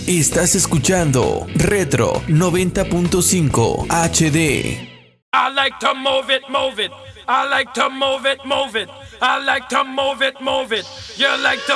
Estás escuchando Retro 90.5 HD. I like to move it, move it. I like to move it, move it. I like to move it, move it. You like to